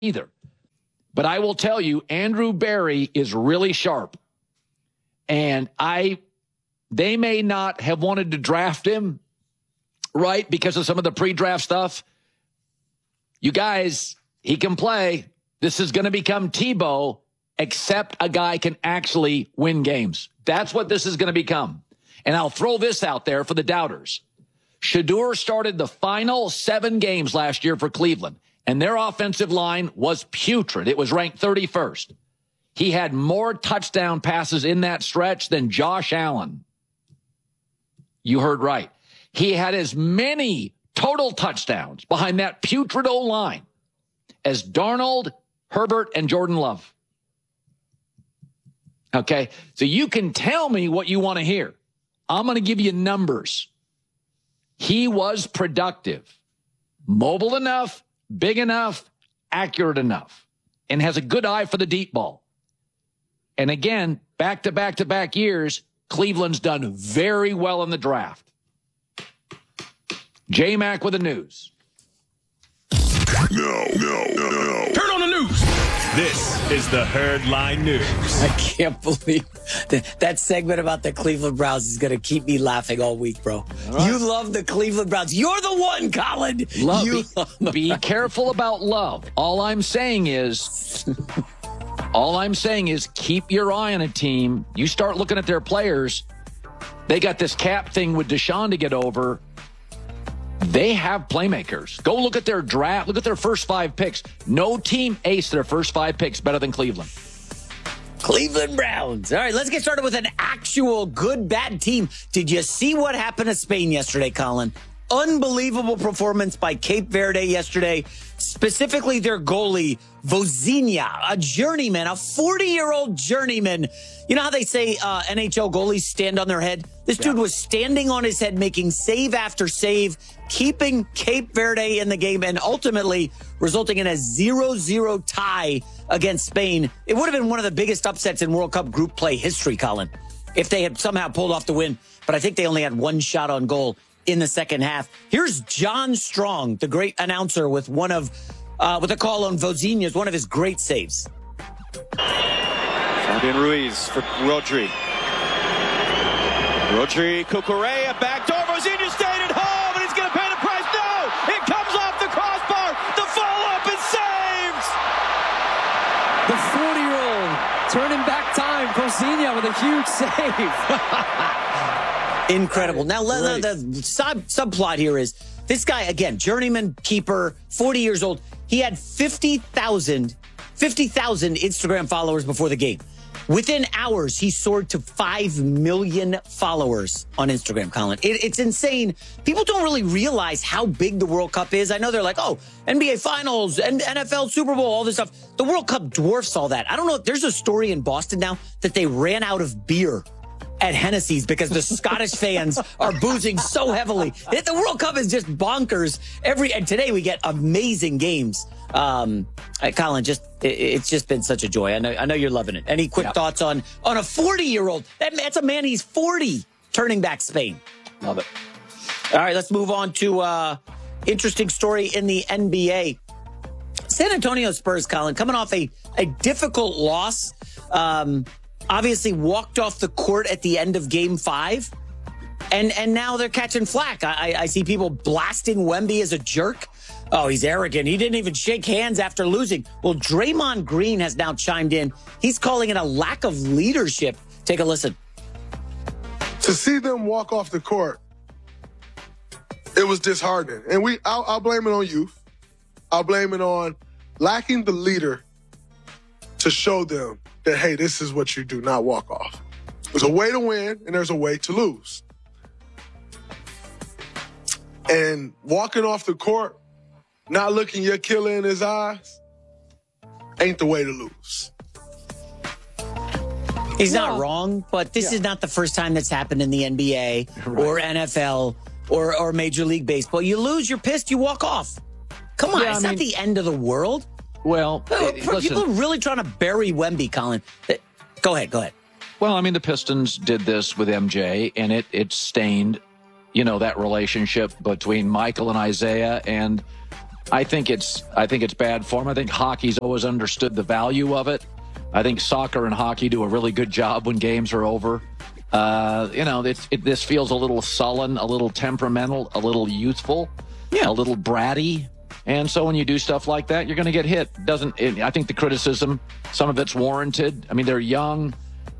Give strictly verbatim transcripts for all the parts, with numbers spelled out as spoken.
either. But I will tell you, Andrew Berry is really sharp. And I, they may not have wanted to draft him, right, because of some of the pre-draft stuff. You guys, he can play. This is going to become Tebow, except a guy can actually win games. That's what this is going to become. And I'll throw this out there for the doubters. Shedeur started the final seven games last year for Cleveland, and their offensive line was putrid. It was ranked thirty-first. He had more touchdown passes in that stretch than Josh Allen. You heard right. He had as many total touchdowns behind that putrid O-line as Darnold, Herbert, and Jordan Love. Okay, so you can tell me what you want to hear. I'm going to give you numbers. He was productive, mobile enough, big enough, accurate enough, and has a good eye for the deep ball. And again, back-to-back-to-back years, Cleveland's done very well in the draft. J-Mac with the news. No, no, no, no. Turn on the news. This is the Herd Line News. I can't believe that, that segment about the Cleveland Browns is going to keep me laughing all week, bro. All right. You love the Cleveland Browns. You're the one, Colin. Love, you be, love be careful about love. All I'm saying is, all I'm saying is keep your eye on a team. You start looking at their players. They got this cap thing with Deshaun to get over. They have playmakers. Go look at their draft. Look at their first five picks. No team aced their first five picks better than Cleveland. Cleveland Browns. All right, let's get started with an actual good, bad team. Did you see what happened to Spain yesterday, Colin? Unbelievable performance by Cape Verde yesterday, specifically their goalie, Vozinha, a journeyman, a forty-year-old journeyman. You know how they say uh, N H L goalies stand on their head? This yeah. dude was standing on his head, making save after save, keeping Cape Verde in the game, and ultimately resulting in a zero zero tie against Spain. It would have been one of the biggest upsets in World Cup group play history, Colin, if they had somehow pulled off the win. But I think they only had one shot on goal in the second half. Here's John Strong, the great announcer, with one of uh, with a call on Vozinha, one of his great saves. Fabian Ruiz for Rodri. Rodri, Cucurella, backdoor. Vozinha stayed at home, and he's going to pay the price. No! It comes off the crossbar. The follow-up is saved! The forty-year-old turning back time. Vozinha with a huge save. Incredible. Now, right. the sub, subplot here is this guy, again, journeyman keeper, forty years old. He had fifty thousand fifty thousand Instagram followers before the game. Within hours, he soared to five million followers on Instagram, Colin. It, it's insane. People don't really realize how big the World Cup is. I know they're like, oh, N B A Finals, and N F L Super Bowl, all this stuff. The World Cup dwarfs all that. I don't know. There's a story in Boston now that they ran out of beer at Hennessy's because the Scottish fans are boozing so heavily. The World Cup is just bonkers. Every and today we get amazing games. Um, Colin, just it, it's just been such a joy. I know, I know you're loving it. Any quick yep. thoughts on on a forty-year-old? That, that's a man. He's forty, turning back Spain. Love it. All right, let's move on to uh, interesting story in the N B A. San Antonio Spurs, Colin, coming off a a difficult loss. Um, obviously walked off the court at the end of game five. And and now they're catching flack. I, I see people blasting Wemby as a jerk. Oh, he's arrogant. He didn't even shake hands after losing. Well, Draymond Green has now chimed in. He's calling it a lack of leadership. Take a listen. To see them walk off the court, it was disheartening. And we, I'll, I'll blame it on youth. I'll blame it on lacking the leader to show them that, hey, this is what you do, not walk off. There's a way to win and there's a way to lose. And walking off the court, not looking your killer in his eyes, ain't the way to lose. He's well, not wrong, but this yeah. is not the first time that's happened in the N B A right. or N F L or, or Major League Baseball. You lose, you're pissed, you walk off. Come on, yeah, it's I not mean, the end of the world. Well, it, people listen, are really trying to bury Wemby, Colin. Go ahead, go ahead. Well, I mean, the Pistons did this with M J, and it it stained, you know, that relationship between Michael and Isaiah, and I think it's I think it's bad form. I think hockey's always understood the value of it. I think soccer and hockey do a really good job when games are over. Uh, you know, it's, it, this feels a little sullen, a little temperamental, a little youthful, yeah, a little bratty. And so when you do stuff like that, you're going to get hit. Doesn't it, I think the criticism, some of it's warranted. I mean, they're young.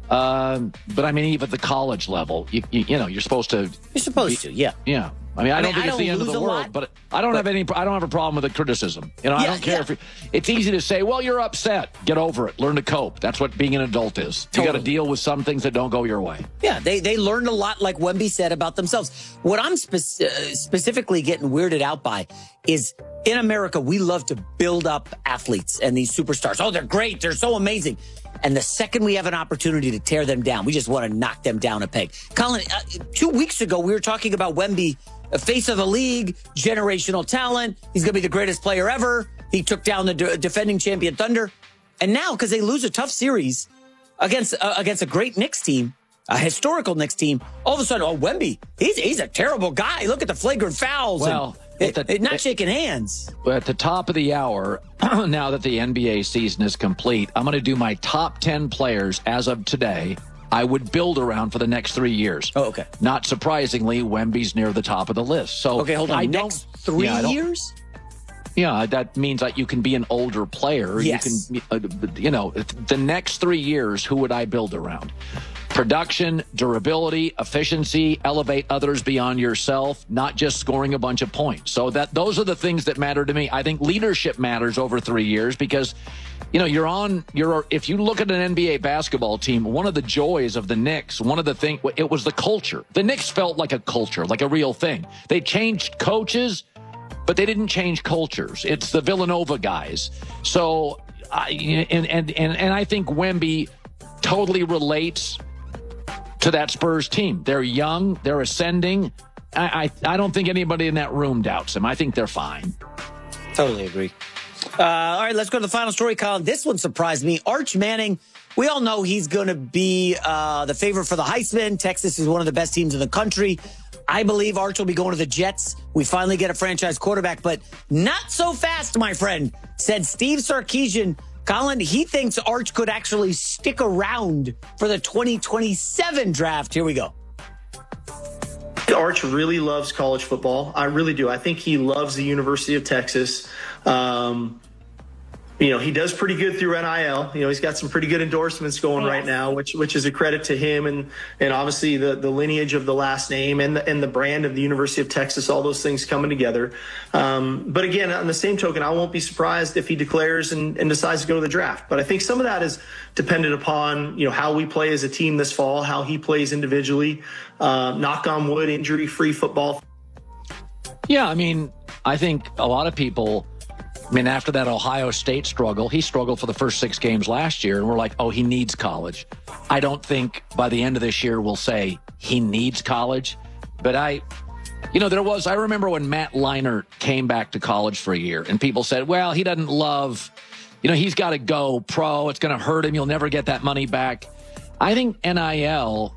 Um, but I mean, even at the college level, you, you, you know, you're supposed to. You're supposed be, to, yeah. Yeah. I mean, I, I don't mean, think I it's the don't end of the lose a world, lot, but I don't but, have any. I don't have a problem with the criticism. You know, yeah, I don't care yeah. if you, it's easy to say, "Well, you're upset. Get over it. Learn to cope." That's what being an adult is. Totally. You got to deal with some things that don't go your way. Yeah, they they learned a lot, like Wemby said, about themselves. What I'm spe- uh, specifically getting weirded out by is in America, we love to build up athletes and these superstars. Oh, they're great. They're so amazing. And the second we have an opportunity to tear them down, we just want to knock them down a peg. Colin, uh, two weeks ago, we were talking about Wemby, a face of the league, generational talent. He's going to be the greatest player ever. He took down the de- defending champion Thunder. And now, because they lose a tough series against uh, against a great Knicks team, a historical Knicks team, all of a sudden, oh, Wemby, he's, he's a terrible guy. Look at the flagrant fouls. Well, and, the, it, not shaking hands. At the top of the hour, now that the N B A season is complete, I'm going to do my top ten players as of today I would build around for the next three years. Oh, okay. Not surprisingly, Wemby's near the top of the list. So okay, hold on. I next don't, three yeah, I don't, years? Yeah, that means that you can be an older player. Yes. You can, uh, you know, the next three years, who would I build around? Production, durability, efficiency, elevate others beyond yourself, not just scoring a bunch of points. So that those are the things that matter to me. I think leadership matters over three years because, you know, you're on, you're, if you look at an N B A basketball team, one of the joys of the Knicks, one of the things, it was the culture. The Knicks felt like a culture, like a real thing. They changed coaches, but they didn't change cultures. It's the Villanova guys. So, I, and, and, and, and I think Wemby totally relates to that Spurs team. They're young. They're ascending. I, I, I don't think anybody in that room doubts them. I think they're fine. Totally agree. Uh, all right, let's go to the final story, Colin. This one surprised me. Arch Manning, we all know he's going to be uh, the favorite for the Heisman. Texas is one of the best teams in the country. I believe Arch will be going to the Jets. We finally get a franchise quarterback, but not so fast, my friend, said Steve Sarkisian. Colin, he thinks Arch could actually stick around for the twenty twenty-seven draft. Here we go. Arch really loves college football. I really do. I think he loves the University of Texas. Um, you know, he does pretty good through N I L. You know, he's got some pretty good endorsements going right now, which which is a credit to him and and obviously the the lineage of the last name and the, and the brand of the University of Texas, all those things coming together. Um, but again, on the same token, I won't be surprised if he declares and, and decides to go to the draft. But I think some of that is dependent upon, you know, how we play as a team this fall, how he plays individually, uh, knock on wood, injury-free football. Yeah, I mean, I think a lot of people, I mean, after that Ohio State struggle, he struggled for the first six games last year, and we're like, oh, he needs college. I don't think by the end of this year we'll say he needs college. But I, you know, there was, I remember when Matt Leinart came back to college for a year, and people said, well, he doesn't love, you know, he's got to go pro. It's going to hurt him. You'll never get that money back. I think N I L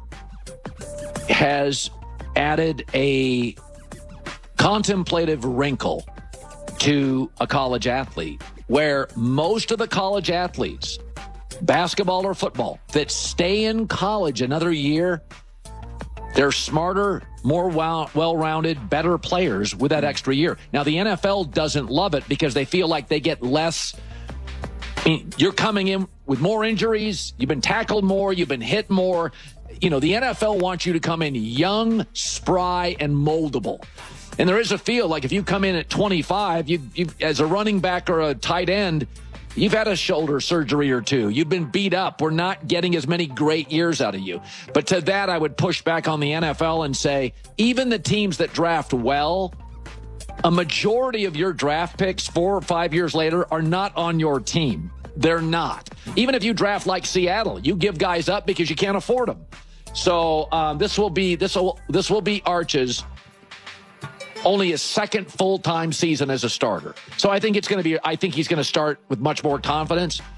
has added a contemplative wrinkle to a college athlete where most of the college athletes, basketball or football, that stay in college another year, they're smarter, more well-rounded, better players with that extra year. Now, the N F L doesn't love it because they feel like they get less. I mean, you're coming in with more injuries. You've been tackled more. You've been hit more. You know, the N F L wants you to come in young, spry, and moldable. And there is a feel like if you come in at twenty-five, you, you as a running back or a tight end, you've had a shoulder surgery or two. You've been beat up. We're not getting as many great years out of you. But to that, I would push back on the N F L and say, even the teams that draft well, a majority of your draft picks four or five years later are not on your team. They're not. Even if you draft like Seattle, you give guys up because you can't afford them. So um, this will be this will this will be Arch's only his second full-time season as a starter. So I think it's going to be. I think he's going to start with much more confidence.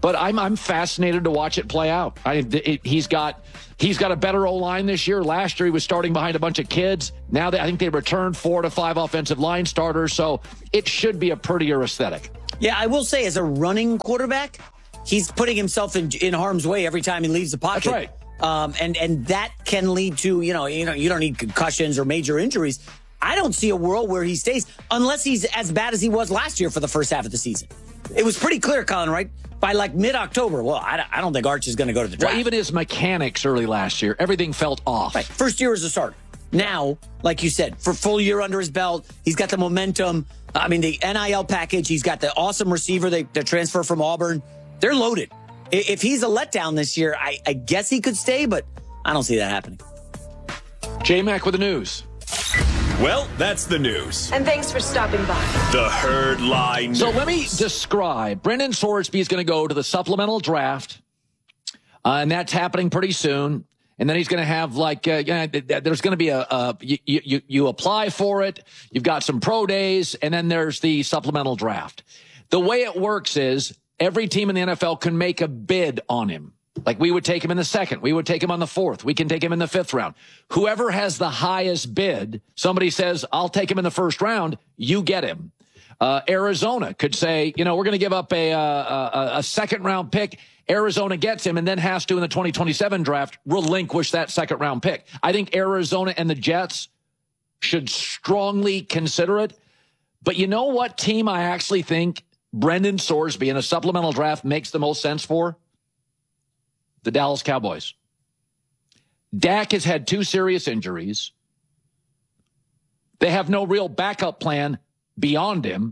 But I'm I'm fascinated to watch it play out. I, it, he's got he's got a better O-line this year. Last year he was starting behind a bunch of kids. Now they, I think they returned four to five offensive line starters. So it should be a prettier aesthetic. Yeah, I will say as a running quarterback, he's putting himself in, in harm's way every time he leaves the pocket. That's right. Um, and and that can lead to, you know, you know, you don't need concussions or major injuries. I don't see a world where he stays unless he's as bad as he was last year for the first half of the season. It was pretty clear, Colin, right? By like mid-October, well, I, I don't think Arch is going to go to the draft. Well, even his mechanics early last year, everything felt off. Right. First year as a starter. Now, like you said, for full year under his belt, he's got the momentum. I mean, the N I L package, he's got the awesome receiver, they, the transfer from Auburn. They're loaded. If he's a letdown this year, I, I guess he could stay, but I don't see that happening. J-Mac with the news. Well, that's the news. And thanks for stopping by. The Herd Line News. So let me describe. Brendan Sorsby is going to go to the supplemental draft, uh, and that's happening pretty soon. And then he's going to have like, uh, yeah, there's going to be a, a you, you, you apply for it. You've got some pro days, and then there's the supplemental draft. The way it works is every team in the N F L can make a bid on him. Like we would take him in the second. We would take him on the fourth. We can take him in the fifth round. Whoever has the highest bid, somebody says, I'll take him in the first round, you get him. Uh, Arizona could say, you know, we're going to give up a, a, a, a second round pick. Arizona gets him and then has to, in the twenty twenty-seven draft, relinquish that second round pick. I think Arizona and the Jets should strongly consider it. But you know what team I actually think Brendan Sorsby in a supplemental draft makes the most sense for? The Dallas Cowboys. Dak has had two serious injuries. They have no real backup plan beyond him.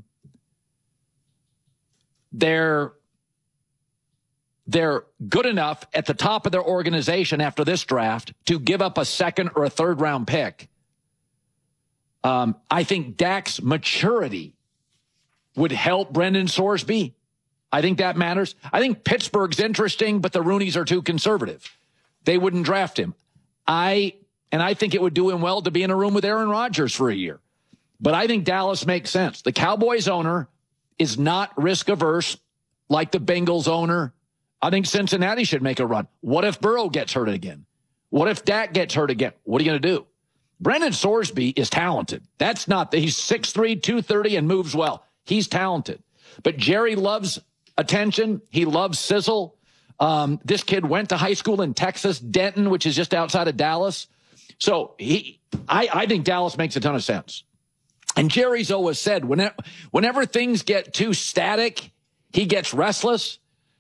They're, they're good enough at the top of their organization after this draft to give up a second or a third round pick. Um, I think Dak's maturity would help Brendan Sorsby. I think that matters. I think Pittsburgh's interesting, but the Rooneys are too conservative. They wouldn't draft him. I and I think it would do him well to be in a room with Aaron Rodgers for a year. But I think Dallas makes sense. The Cowboys owner is not risk averse like the Bengals owner. I think Cincinnati should make a run. What if Burrow gets hurt again? What if Dak gets hurt again? What are you going to do? Brendan Sorsby is talented. That's not the, he's six three, two thirty and moves well. He's talented. But Jerry loves attention. He loves sizzle. Um, this kid went to high school in Texas, Denton, which is just outside of Dallas. So he, I, I think Dallas makes a ton of sense. And Jerry's always said, whenever, whenever things get too static, he gets restless.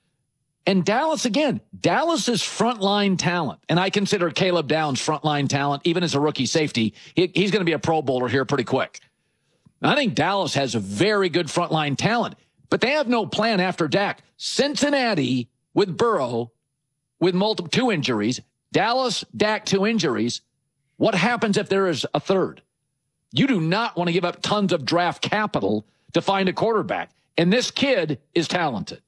And Dallas, again, Dallas is frontline talent. And I consider Caleb Downs frontline talent, even as a rookie safety. He, he's going to be a Pro Bowler here pretty quick. I think Dallas has a very good frontline talent. But they have no plan after Dak. Cincinnati with Burrow, with multiple two injuries. Dallas, Dak, two injuries. What happens if there is a third? You do not want to give up tons of draft capital to find a quarterback. And this kid is talented.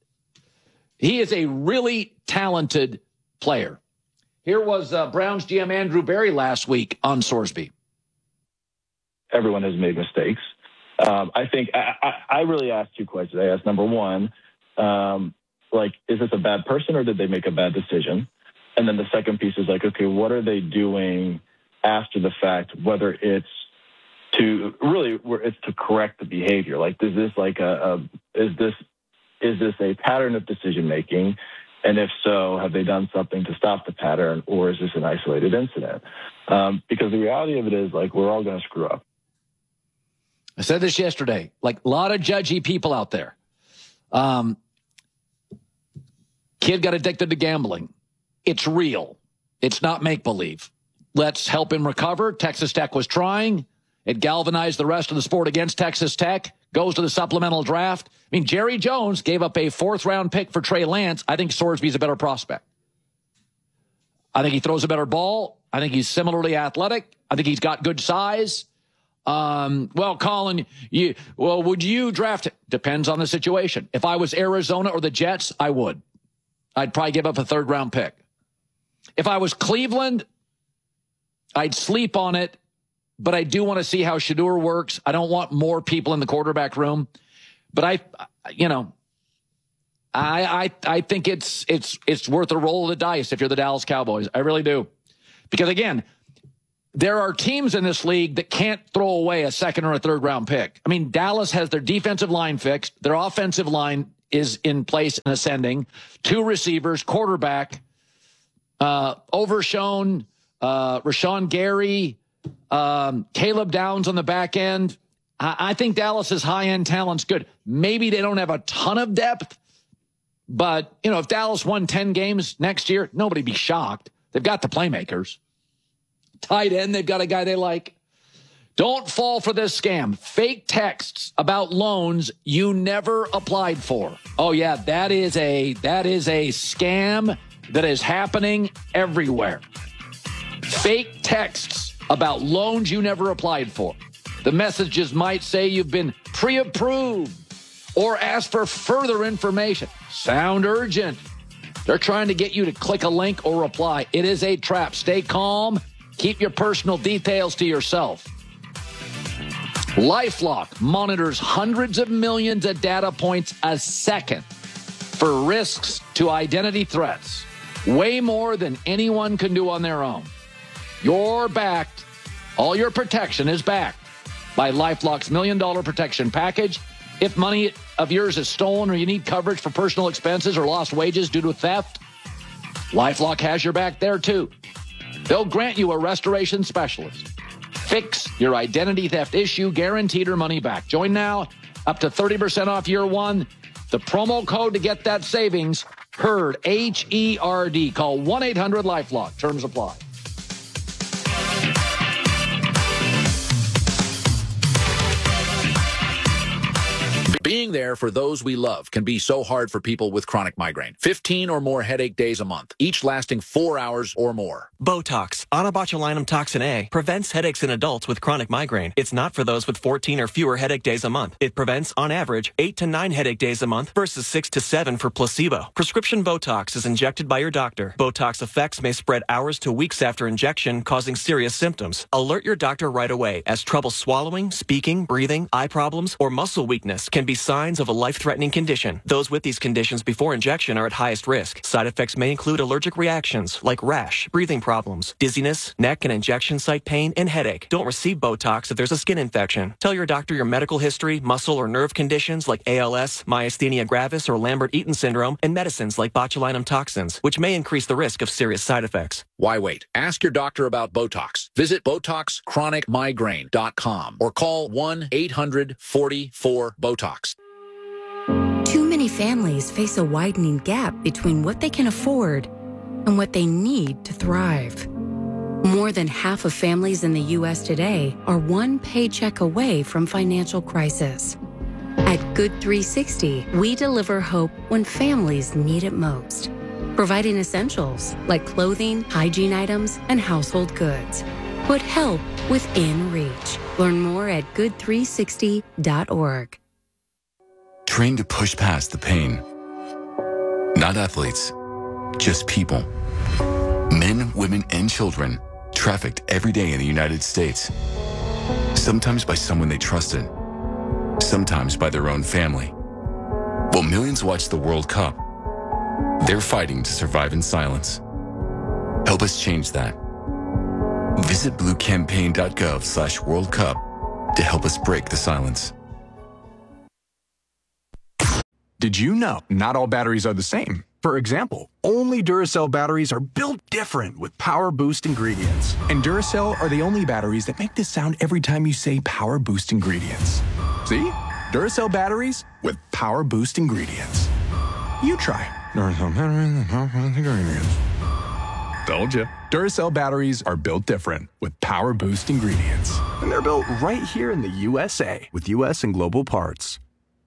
He is a really talented player. Here was uh, Browns G M Andrew Berry last week on Sorsby. Everyone has made mistakes. Um, I think I, I, I really asked two questions. I asked, number one, um, like, is this a bad person or did they make a bad decision? And then the second piece is like, okay, what are they doing after the fact, whether it's to really, it's to correct the behavior? Like, is this like a, a is this, is this a pattern of decision making? And if so, have they done something to stop the pattern, or is this an isolated incident? Um, because the reality of it is, like, we're all going to screw up. I said this yesterday, like a lot of judgy people out there. Um, kid got addicted to gambling. It's real. It's not make-believe. Let's help him recover. Texas Tech was trying. It galvanized the rest of the sport against Texas Tech. Goes to the supplemental draft. I mean, Jerry Jones gave up a fourth-round pick for Trey Lance. I think Sorsby's a better prospect. I think he throws a better ball. I think he's similarly athletic. I think he's got good size. Um, well, Colin, you, well, would you draft it? Depends on the situation. If I was Arizona or the Jets, I would. I'd probably give up a third round pick. If I was Cleveland, I'd sleep on it, but I do want to see how Shedeur works. I don't want more people in the quarterback room, but I, you know, I, I, I think it's, it's, it's worth a roll of the dice if you're the Dallas Cowboys. I really do. Because again, there are teams in this league that can't throw away a second or a third round pick. I mean, Dallas has their defensive line fixed. Their offensive line is in place and ascending. Two receivers, quarterback, uh, Overshown, uh, Rashawn Gary, um, Caleb Downs on the back end. I, I think Dallas's high-end talent's good. Maybe they don't have a ton of depth, but, you know, if Dallas won ten games next year, nobody'd be shocked. They've got the playmakers. Tight end, they've got a guy they like. Don't fall for this scam. Fake texts about loans you never applied for. Oh yeah, that is a that is a scam that is happening everywhere. Fake texts about loans you never applied for. The messages might say you've been pre-approved or ask for further information. Sound urgent. They're trying to get you to click a link or reply. It is a trap. Stay calm. Keep your personal details to yourself. LifeLock monitors hundreds of millions of data points a second for risks to identity threats. Way more than anyone can do on their own. You're backed. All your protection is backed by LifeLock's Million Dollar Protection Package. If money of yours is stolen or you need coverage for personal expenses or lost wages due to theft, LifeLock has your back there too. They'll grant you a restoration specialist. Fix your identity theft issue, guaranteed or money back. Join now, up to thirty percent off year one. The promo code to get that savings, HERD, H E R D. Call one eight hundred LifeLock. Terms apply. Being there for those we love can be so hard for people with chronic migraine. fifteen or more headache days a month, each lasting four hours or more. Botox, onabotulinum toxin A, prevents headaches in adults with chronic migraine. It's not for those with fourteen or fewer headache days a month. It prevents, on average, eight to nine headache days a month versus six to seven for placebo. Prescription Botox is injected by your doctor. Botox effects may spread hours to weeks after injection, causing serious symptoms. Alert your doctor right away, as trouble swallowing, speaking, breathing, eye problems, or muscle weakness can be signs of a life-threatening condition. Those with these conditions before injection are at highest risk. Side effects may include allergic reactions like rash, breathing problems, dizziness, neck and injection site pain, and headache. Don't receive Botox if there's a skin infection. Tell your doctor your medical history, muscle or nerve conditions like A L S, myasthenia gravis, or Lambert-Eaton syndrome, and medicines like botulinum toxins, which may increase the risk of serious side effects. Why wait? Ask your doctor about Botox. Visit Botox Chronic Migraine dot com or call one eight hundred forty-four BOTOX. Too many families face a widening gap between what they can afford and what they need to thrive. More than half of families in the U S today are one paycheck away from financial crisis. At Good three sixty, we deliver hope when families need it most, providing essentials like clothing, hygiene items, and household goods. Put help within reach. Learn more at good three sixty dot org. Trained to push past the pain. Not athletes, just people. Men, women, and children trafficked every day in the United States. Sometimes by someone they trusted, sometimes by their own family. While millions watch the World Cup, they're fighting to survive in silence. Help us change that. Visit blue campaign dot gov slash World Cup to help us break the silence. Did you know not all batteries are the same? For example, only Duracell batteries are built different with Power Boost ingredients. And Duracell are the only batteries that make this sound every time you say Power Boost ingredients. See? Duracell batteries with Power Boost ingredients. You try. Duracell batteries with Power Boost ingredients. Told you. Duracell batteries are built different with Power Boost ingredients. And they're built right here in the U S A with U S and global parts.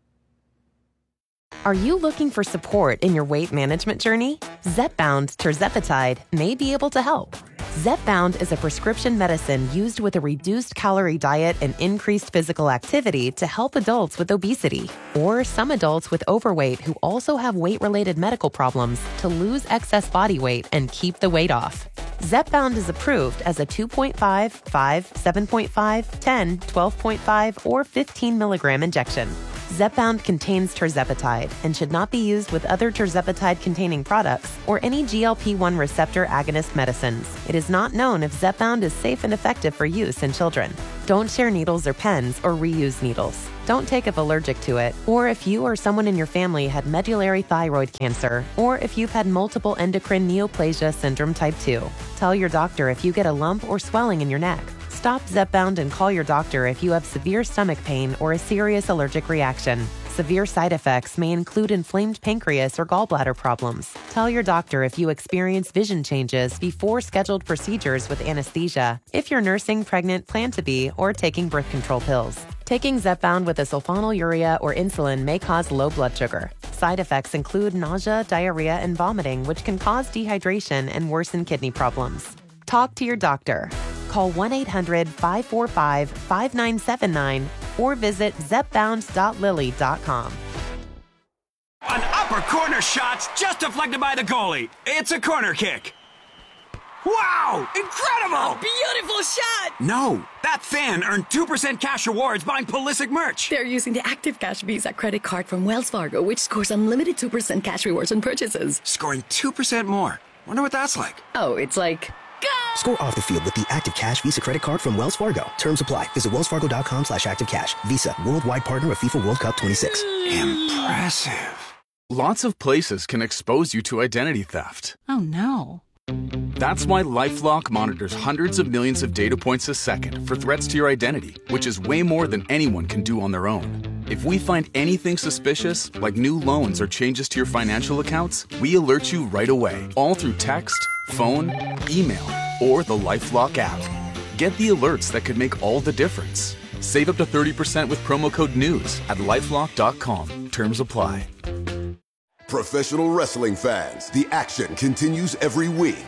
Are you looking for support in your weight management journey? Zepbound tirzepatide may be able to help. Zepbound is a prescription medicine used with a reduced calorie diet and increased physical activity to help adults with obesity or some adults with overweight who also have weight-related medical problems to lose excess body weight and keep the weight off. Zepbound is approved as a two point five, five, seven point five, ten, twelve point five, or fifteen milligram injection. Zepbound contains tirzepatide and should not be used with other tirzepatide-containing products or any G L P one receptor agonist medicines. It is not known if Zepbound is safe and effective for use in children. Don't share needles or pens or reuse needles. Don't take if allergic to it, or if you or someone in your family had medullary thyroid cancer, or if you've had multiple endocrine neoplasia syndrome type two. Tell your doctor if you get a lump or swelling in your neck. Stop Zepbound and call your doctor if you have severe stomach pain or a serious allergic reaction. Severe side effects may include inflamed pancreas or gallbladder problems. Tell your doctor if you experience vision changes before scheduled procedures with anesthesia, if you're nursing, pregnant, plan to be, or taking birth control pills. Taking Zepbound with a sulfonylurea or insulin may cause low blood sugar. Side effects include nausea, diarrhea, and vomiting, which can cause dehydration and worsen kidney problems. Talk to your doctor. Call one eight hundred five four five five nine seven nine or visit zepbound dot lilly dot com. An upper corner shot's just deflected by the goalie. It's a corner kick. Wow! Incredible! A beautiful shot! No, that fan earned two percent cash rewards buying Pulisic merch. They're using the Active Cash Visa credit card from Wells Fargo, which scores unlimited two percent cash rewards on purchases. Scoring two percent more. Wonder what that's like. Oh, it's like... Score off the field with the Active Cash Visa credit card from Wells Fargo. Terms apply. Visit wellsfargo.com slash activecash. Visa, worldwide partner of FIFA World Cup twenty-six. Impressive. Lots of places can expose you to identity theft. Oh, no. That's why LifeLock monitors hundreds of millions of data points a second for threats to your identity, which is way more than anyone can do on their own. If we find anything suspicious, like new loans or changes to your financial accounts, we alert you right away, all through text, phone, email, or the LifeLock app. Get the alerts that could make all the difference. Save up to thirty percent with promo code NEWS at lifelock dot com. Terms apply. Professional wrestling fans, the action continues every week.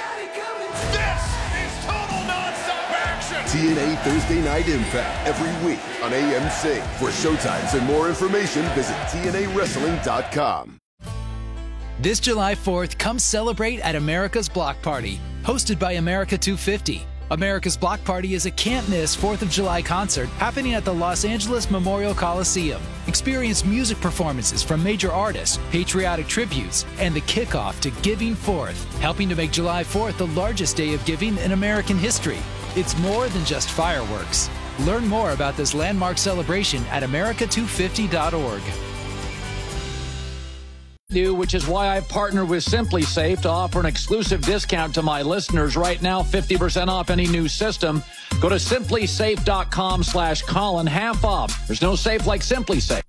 This is total nonstop action. T N A Thursday Night Impact every week on A M C. For showtimes and more information, visit T N A wrestling dot com. This July fourth, come celebrate at America's Block Party, hosted by America two fifty. America's Block Party is a can't-miss fourth of July concert happening at the Los Angeles Memorial Coliseum. Experience music performances from major artists, patriotic tributes, and the kickoff to Giving Fourth, helping to make July fourth the largest day of giving in American history. It's more than just fireworks. Learn more about this landmark celebration at america two fifty dot org. Which is why I've partnered with Simply Safe to offer an exclusive discount to my listeners right now, fifty percent off any new system. Go to simply safe dot com slash Colin, half off. There's no safe like Simply Safe.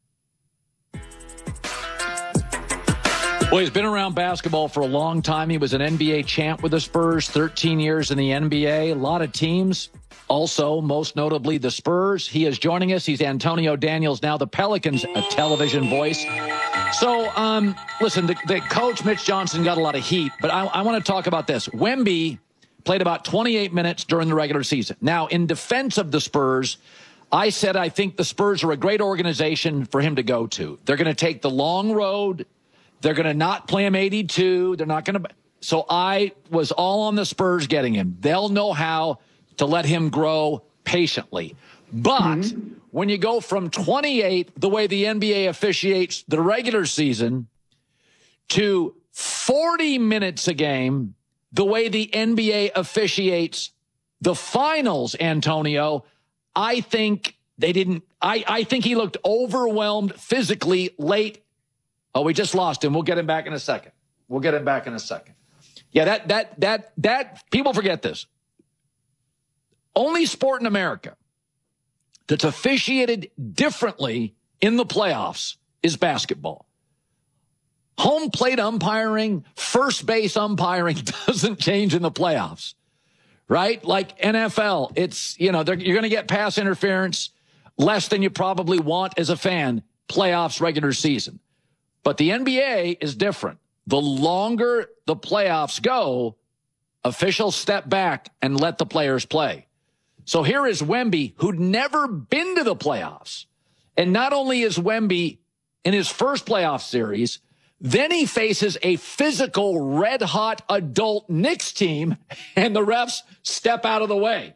Well, he's been around basketball for a long time. He was an N B A champ with the Spurs, thirteen years in the N B A, a lot of teams. Also, most notably, the Spurs. He is joining us. He's Antonio Daniels, now the Pelicans' a television voice. So, um, listen, the, the coach, Mitch Johnson, got a lot of heat, but I, I want to talk about this. Wemby played about twenty-eight minutes during the regular season. Now, in defense of the Spurs, I said I think the Spurs are a great organization for him to go to. They're going to take the long road. They're going to not play him eighty-two. They're not going to. So I was all on the Spurs getting him. They'll know how to let him grow patiently. But mm-hmm. when you go from twenty-eight, the way the N B A officiates the regular season, to forty minutes a game, the way the N B A officiates the finals, Antonio, I think they didn't. I, I think he looked overwhelmed physically late. Oh, we just lost him. We'll get him back in a second. We'll get him back in a second. Yeah, that, that, that, that, people forget this. Only sport in America that's officiated differently in the playoffs is basketball. Home plate umpiring, first base umpiring doesn't change in the playoffs, right? Like N F L, it's, you know, you're going to get pass interference less than you probably want as a fan, playoffs, regular season. But the N B A is different. The longer the playoffs go, officials step back and let the players play. So here is Wemby, who'd never been to the playoffs. And not only is Wemby in his first playoff series, then he faces a physical, red-hot adult Knicks team, and the refs step out of the way.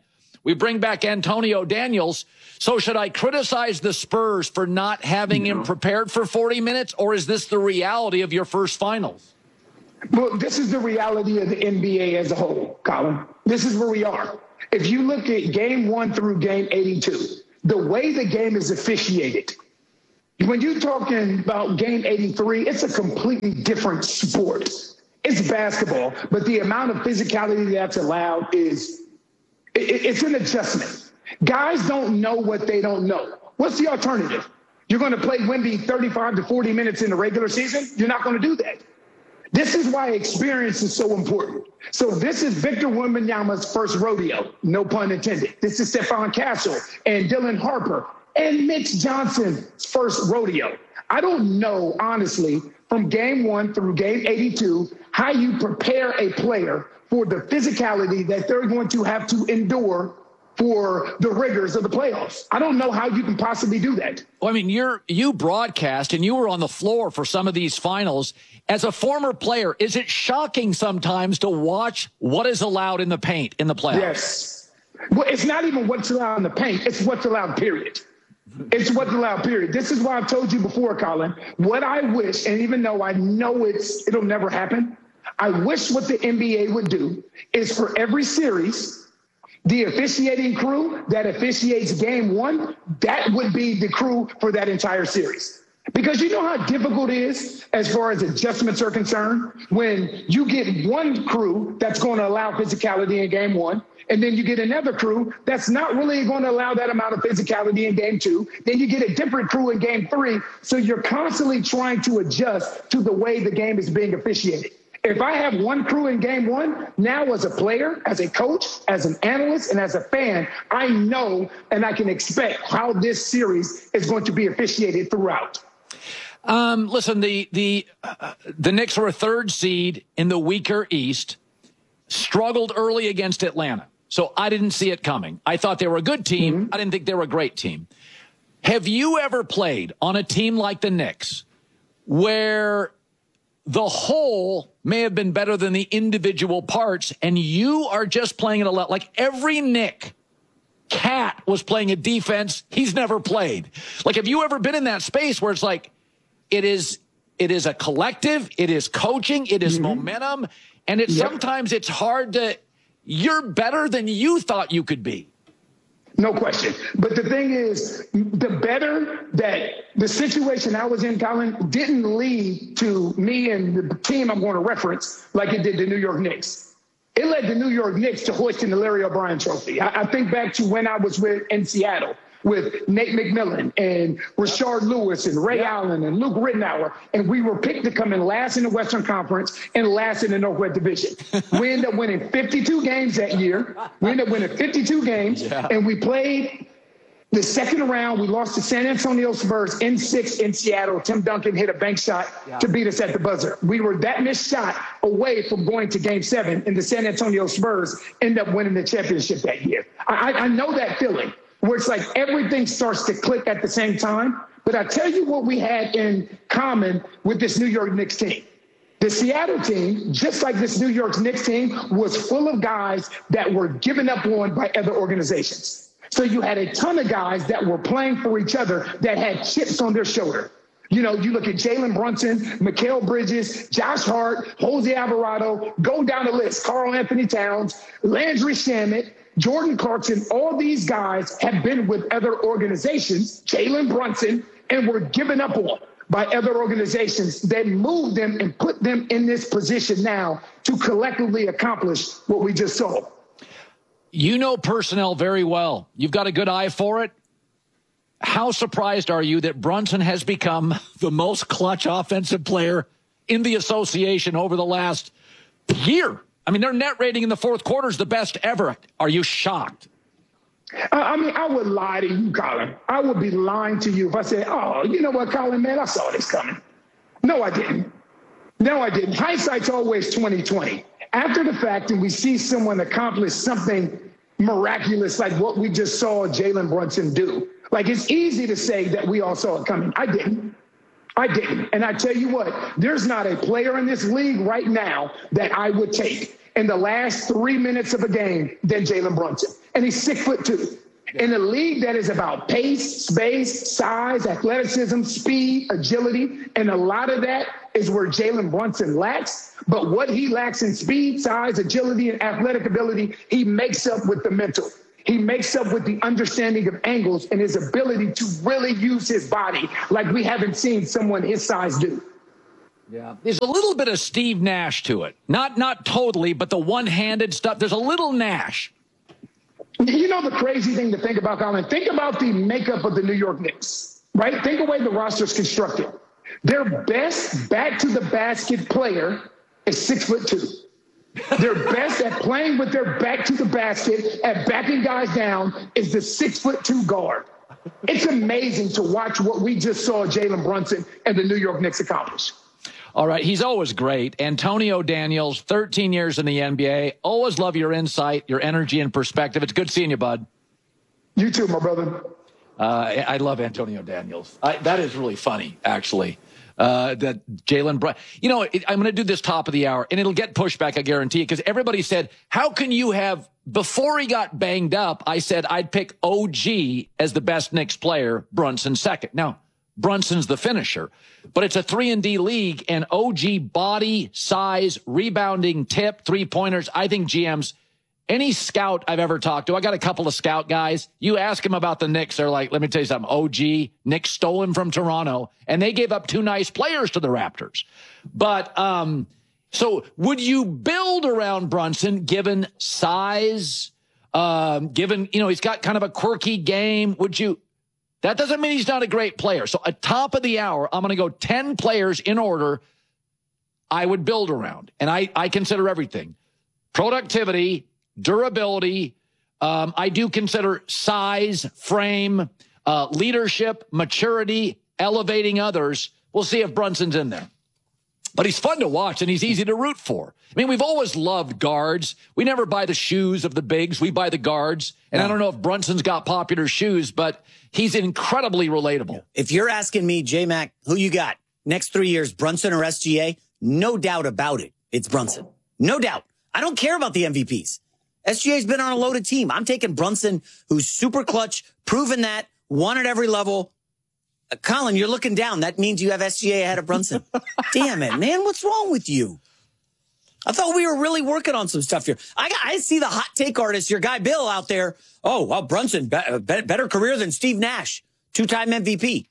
We bring back Antonio Daniels. So should I criticize the Spurs for not having no. him prepared for forty minutes, or is this the reality of your first finals? Well, this is the reality of the N B A as a whole, Colin. This is where we are. If you look at game one through game eighty-two, the way the game is officiated, when you're talking about game eighty-three, it's a completely different sport. It's basketball, but the amount of physicality that's allowed is, it, it's an adjustment. Guys don't know what they don't know. What's the alternative? You're going to play Wemby thirty-five to forty minutes in the regular season? You're not going to do that. This is why experience is so important. So this is Victor Wembanyama's first rodeo, no pun intended. This is Stephon Castle and Dylan Harper and Mitch Johnson's first rodeo. I don't know, honestly, from game one through game eighty-two, how you prepare a player for the physicality that they're going to have to endure for the rigors of the playoffs. I don't know how you can possibly do that. Well, I mean, you're you broadcast and you were on the floor for some of these finals. As a former player, is it shocking sometimes to watch what is allowed in the paint in the playoffs? Yes. Well, it's not even what's allowed in the paint. It's what's allowed, period. It's what's allowed, period. This is why I've told you before, Colin, what I wish, and even though I know it's it'll never happen, I wish what the N B A would do is for every series, the officiating crew that officiates game one, that would be the crew for that entire series. Because you know how difficult it is as far as adjustments are concerned when you get one crew that's going to allow physicality in game one, and then you get another crew that's not really going to allow that amount of physicality in game two. Then you get a different crew in game three. So you're constantly trying to adjust to the way the game is being officiated. If I have one crew in game one, now as a player, as a coach, as an analyst, and as a fan, I know and I can expect how this series is going to be officiated throughout. Um, listen, the the uh, the Knicks were a third seed in the weaker East, struggled early against Atlanta. So I didn't see it coming. I thought they were a good team. Mm-hmm. I didn't think they were a great team. Have you ever played on a team like the Knicks where the whole may have been better than the individual parts, and you are just playing it a lot? Like every Knick Cat was playing a defense he's never played. Like, have you ever been in that space where it's like, it is, it is a collective, it is coaching, it is mm-hmm. momentum, and it's yep. sometimes it's hard to, you're better than you thought you could be. No question. But the thing is, the better that the situation I was in, Colin, didn't lead to me and the team I'm going to reference like it did the New York Knicks. It led the New York Knicks to hoisting the Larry O'Brien trophy. I, I think back to when I was with in Seattle with Nate McMillan and Rashard Lewis and Ray yeah. Allen and Luke Rittenauer, and we were picked to come in last in the Western Conference and last in the Northwest Division. We ended up winning fifty-two games that year. We ended up winning fifty-two games, yeah. and we played the second round. We lost to San Antonio Spurs in six in Seattle. Tim Duncan hit a bank shot yeah. to beat us at the buzzer. We were that missed shot away from going to game seven, and the San Antonio Spurs ended up winning the championship that year. I, I know that feeling, where it's like everything starts to click at the same time. But I tell you what we had in common with this New York Knicks team. The Seattle team, just like this New York Knicks team, was full of guys that were given up on by other organizations. So you had a ton of guys that were playing for each other that had chips on their shoulder. You know, you look at Jalen Brunson, Mikal Bridges, Josh Hart, Jose Alvarado, go down the list, Karl Anthony Towns, Landry Shamet, Jordan Clarkson. All these guys have been with other organizations, Jalen Brunson, and were given up on by other organizations that moved them and put them in this position now to collectively accomplish what we just saw. You know personnel very well. You've got a good eye for it. How surprised are you that Brunson has become the most clutch offensive player in the association over the last year? I mean, their net rating in the fourth quarter is the best ever. Are you shocked? I mean, I would lie to you, Colin. I would be lying to you if I said, oh, you know what, Colin, man, I saw this coming. No, I didn't. No, I didn't. Hindsight's always twenty twenty. After the fact, and we see someone accomplish something miraculous like what we just saw Jalen Brunson do. Like, it's easy to say that we all saw it coming. I didn't. I didn't. And I tell you what, there's not a player in this league right now that I would take in the last three minutes of a game than Jalen Brunson. And he's six foot two. In a league that is about pace, space, size, athleticism, speed, agility, and a lot of that is where Jalen Brunson lacks. But what he lacks in speed, size, agility, and athletic ability, he makes up with the mental. He makes up with the understanding of angles and his ability to really use his body like we haven't seen someone his size do. Yeah, there's a little bit of Steve Nash to it. Not not totally, but the one-handed stuff. There's a little Nash. You know the crazy thing to think about, Colin? Think about the makeup of the New York Knicks, right? Think of the way the roster's constructed. Their best back-to-the-basket player is six foot two. Their best at playing with their back to the basket, at backing guys down, is the six foot two guard. It's amazing to watch what we just saw Jalen Brunson and the New York Knicks accomplish. All right, he's always great. Antonio Daniels, thirteen years in the N B A. Always love your insight, your energy, and perspective. It's good seeing you, bud. You too, my brother. Uh, I love Antonio Daniels. I, that is really funny, actually. Uh, that Jalen Brunson. You know, it, I'm going to do this top of the hour, and it'll get pushback, I guarantee you, because everybody said, how can you have, before he got banged up, I said I'd pick O G as the best Knicks player, Brunson second. Now, Brunson's the finisher, but it's a three and D league, and O G body, size, rebounding, tip, three-pointers. I think G Ms, any scout I've ever talked to, I got a couple of scout guys, you ask them about the Knicks, they're like, let me tell you something, O G, Knicks stole him from Toronto, and they gave up two nice players to the Raptors. But, um, so would you build around Brunson given size, um, given, you know, he's got kind of a quirky game? Would you... That doesn't mean he's not a great player. So at top of the hour, I'm going to go ten players in order I would build around. And I, I consider everything. Productivity, durability. Um, I do consider size, frame, uh, leadership, maturity, elevating others. We'll see if Brunson's in there. But he's fun to watch, and he's easy to root for. I mean, we've always loved guards. We never buy the shoes of the bigs. We buy the guards. And no. I don't know if Brunson's got popular shoes, but he's incredibly relatable. If you're asking me, J-Mac, who you got next three years, Brunson or S G A, no doubt about it. It's Brunson. No doubt. I don't care about the M V Ps. S G A's been on a loaded team. I'm taking Brunson, who's super clutch, proven that, won at every level. Uh, Colin, you're looking down. That means you have S G A ahead of Brunson. Damn it, man. What's wrong with you? I thought we were really working on some stuff here. I, I see the hot take artist, your guy Bill, out there. Oh, well, Brunson, be, be, better career than Steve Nash, two-time M V P.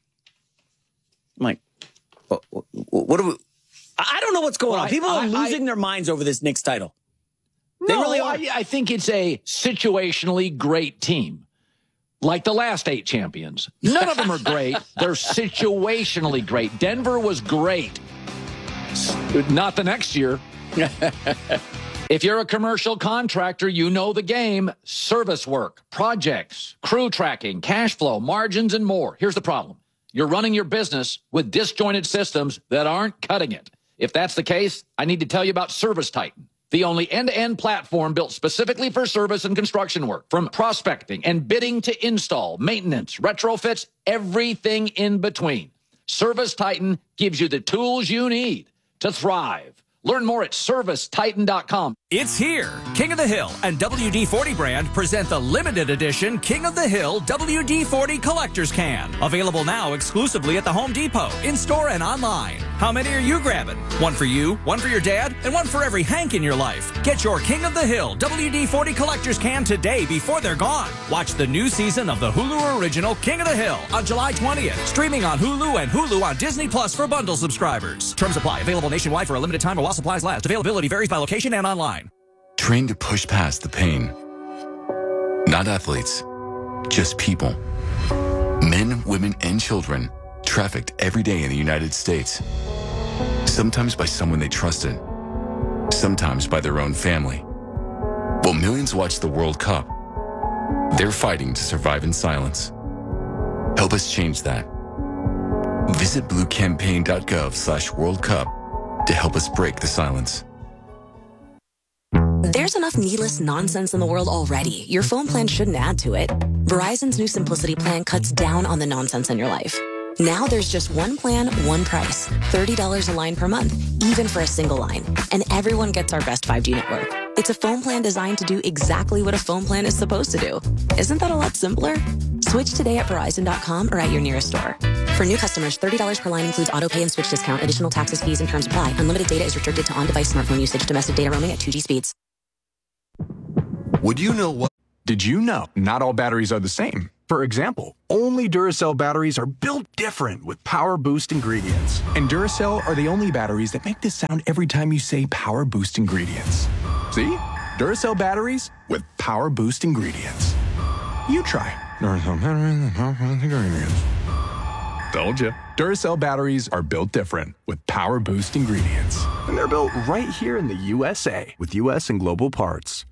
I'm like, what, what, what do we... I don't know what's going well, on. People I, are losing I, their minds over this Knicks title. They no, really are. I, I think it's a situationally great team. Like the last eight champions. None of them are great. They're situationally great. Denver was great. Not the next year. If you're a commercial contractor, you know the game. Service work, projects, crew tracking, cash flow, margins, and more. Here's the problem. You're running your business with disjointed systems that aren't cutting it. If that's the case, I need to tell you about Service Titan, the only end-to-end platform built specifically for service and construction work. From prospecting and bidding to install, maintenance, retrofits, everything in between. Service Titan gives you the tools you need to thrive. Learn more at service titan dot com. It's here. King of the Hill and W D forty brand present the limited edition King of the Hill W D forty Collector's Can. Available now exclusively at the Home Depot, in-store and online. How many are you grabbing? One for you, one for your dad, and one for every Hank in your life. Get your King of the Hill W D forty Collector's Can today before they're gone. Watch the new season of the Hulu original King of the Hill on July twentieth. Streaming on Hulu and Hulu on Disney Plus for bundle subscribers. Terms apply. Available nationwide for a limited time while supplies last. Availability varies by location and online. Train to push past the pain. Not athletes, just people. Men, women, and children trafficked every day in the United States. Sometimes by someone they trusted, sometimes by their own family. While millions watch the World Cup, they're fighting to survive in silence. Help us change that. Visit bluecampaign.gov slash World Cup to help us break the silence. There's enough needless nonsense in the world already. Your phone plan shouldn't add to it. Verizon's new Simplicity plan cuts down on the nonsense in your life. Now there's just one plan, one price. thirty dollars a line per month, even for a single line. And everyone gets our best five G network. It's a phone plan designed to do exactly what a phone plan is supposed to do. Isn't that a lot simpler? Switch today at Verizon dot com or at your nearest store. For new customers, thirty dollars per line includes auto pay and switch discount. Additional taxes, fees, and terms apply. Unlimited data is restricted to on-device smartphone usage. Domestic data roaming at two G speeds. Would you know what? Did you know not all batteries are the same? For example, only Duracell batteries are built different with Power Boost ingredients. And Duracell are the only batteries that make this sound every time you say Power Boost ingredients. See? Duracell batteries with Power Boost ingredients. You try. Duracell batteries with Power Boost ingredients. Told you. Duracell batteries are built different with Power Boost ingredients. And they're built right here in the U S A with U S and global parts.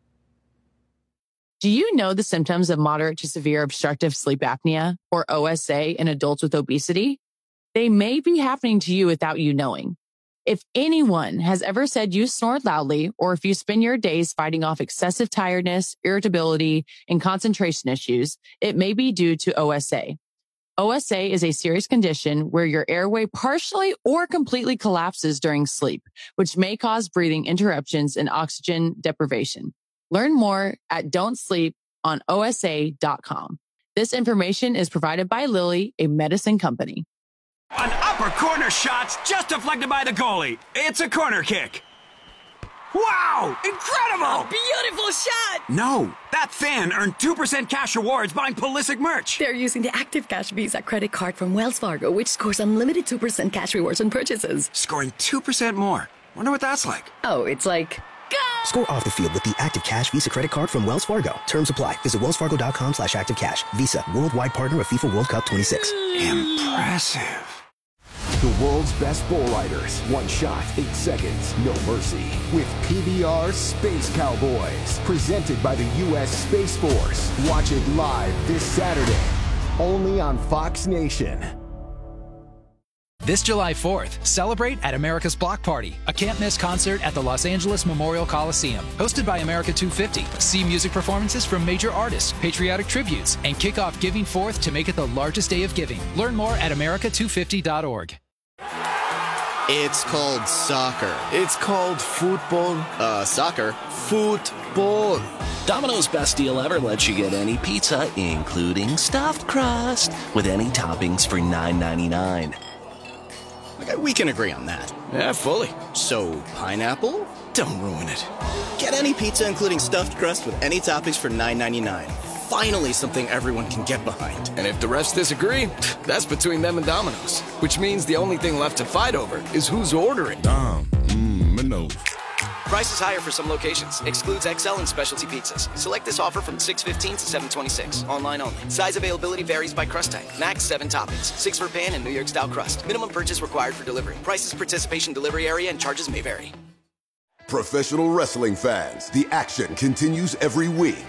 Do you know the symptoms of moderate to severe obstructive sleep apnea, or O S A, in adults with obesity? They may be happening to you without you knowing. If anyone has ever said you snored loudly, or if you spend your days fighting off excessive tiredness, irritability, and concentration issues, it may be due to O S A. O S A is a serious condition where your airway partially or completely collapses during sleep, which may cause breathing interruptions and oxygen deprivation. Learn more at don't sleep on O S A dot com. This information is provided by Lilly, a medicine company. An upper corner shot just deflected by the goalie. It's a corner kick. Wow! Incredible! A beautiful shot! No, that fan earned two percent cash rewards buying Pulisic merch. They're using the Active Cash Visa credit card from Wells Fargo, which scores unlimited two percent cash rewards on purchases. Scoring two percent more. Wonder what that's like. Oh, it's like... Score off the field with the Active Cash Visa credit card from Wells Fargo. Terms apply. Visit wells fargo dot com slash active cash. Visa, worldwide partner of FIFA World Cup twenty-six. Impressive. The world's best bull riders. One shot, eight seconds, no mercy. With P B R Space Cowboys. Presented by the U S Space Force. Watch it live this Saturday. Only on Fox Nation. This July fourth, celebrate at America's Block Party, a can't-miss concert at the Los Angeles Memorial Coliseum. Hosted by America two fifty. See music performances from major artists, patriotic tributes, and kick off Giving Fourth to make it the largest day of giving. Learn more at america two fifty dot org. It's called soccer. It's called football. Uh, soccer. Football. Domino's Best Deal Ever lets you get any pizza, including stuffed crust, with any toppings for nine ninety-nine. Okay, we can agree on that. Yeah, fully. So, pineapple? Don't ruin it. Get any pizza including stuffed crust with any toppings for nine ninety-nine. Finally something everyone can get behind. And if the rest disagree, that's between them and Domino's. Which means the only thing left to fight over is who's ordering. Dom, mmm, Domino's. Price is higher for some locations. Excludes X L and specialty pizzas. Select this offer from six fifteen to seven twenty-six. Online only. Size availability varies by crust type. Max seven toppings. Six for pan and New York style crust. Minimum purchase required for delivery. Prices, participation, delivery area, and charges may vary. Professional wrestling fans, the action continues every week.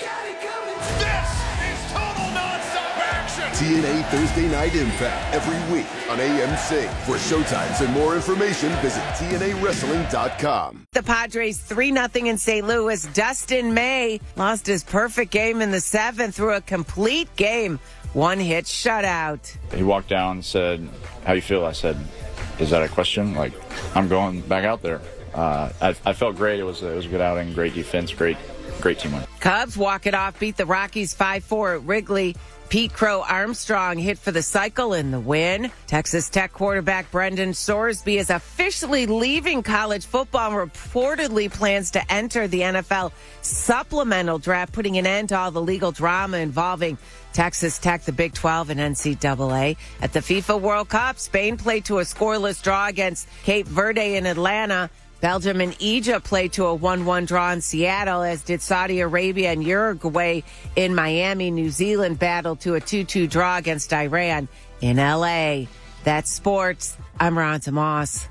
This is total nonstop action. T N A Thursday Night Impact every week on A M C. For showtimes and more information, visit T N A wrestling dot com. The Padres three nothing in Saint Louis. Dustin May lost his perfect game in the seventh through a complete game. One hit shutout. He walked down and said, "How you feel?" I said, "Is that a question? Like, I'm going back out there." Uh, I, I felt great. It was a, it was a good outing, great defense, great great teamwork. Cubs walk it off, beat the Rockies five four at Wrigley. Pete Crow Armstrong hit for the cycle in the win. Texas Tech quarterback Brendan Sorsby is officially leaving college football and reportedly plans to enter the N F L supplemental draft, putting an end to all the legal drama involving Texas Tech, the Big twelve, and N C double A. At the FIFA World Cup, Spain played to a scoreless draw against Cape Verde in Atlanta. Belgium and Egypt played to a one one draw in Seattle, as did Saudi Arabia and Uruguay in Miami. New Zealand battled to a two two draw against Iran in L A. That's sports. I'm Ron Tomas.